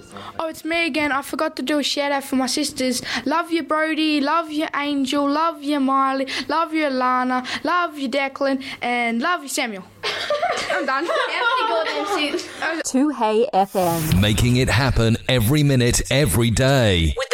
Oh, it's me again. I forgot to do a shout out for my sisters. Love you, Brody. Love you, Angel. Love you, Miley. Love you, Alana. Love you, Declan. And love you, Samuel. I'm done. 2Hey FM. Making it happen every minute, every day. With